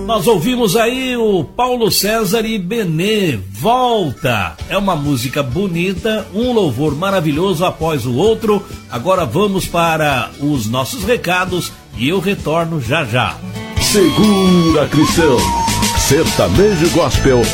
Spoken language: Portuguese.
Nós ouvimos aí o Paulo César e Benê, Volta. É uma música bonita, um louvor maravilhoso após o outro. Agora vamos para os nossos recados e eu retorno já já. Segura, Cristão. Sertanejo Gospel